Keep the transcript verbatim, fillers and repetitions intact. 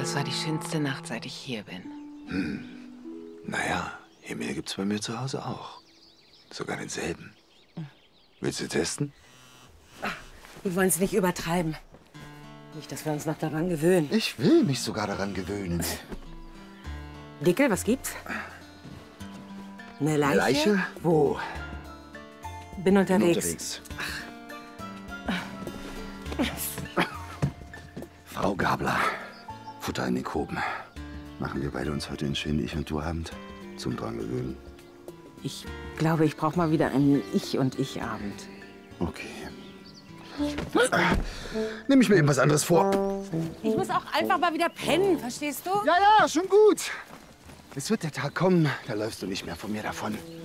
Das war die schönste Nacht, seit ich hier bin. Hm. Naja, Himmel gibt's bei mir zu Hause auch. Sogar denselben. Willst du testen? Ach, wir wollen es nicht übertreiben. Nicht, dass wir uns noch daran gewöhnen. Ich will mich sogar daran gewöhnen. Dickel, was gibt's? Eine Leiche? Eine Leiche? Wo? Bin unterwegs. Bin unterwegs. Frau Gabler, Futter in den Koben. Machen wir beide uns heute einen schönen Ich- und Du-Abend zum dran gewöhnen. Ich glaube, ich brauche mal wieder einen Ich- und Ich-Abend. Okay. Nehme ich mir eben was anderes vor. Ich muss auch einfach mal wieder pennen, verstehst du? Ja, ja, schon gut. Es wird der Tag kommen, da läufst du nicht mehr von mir davon.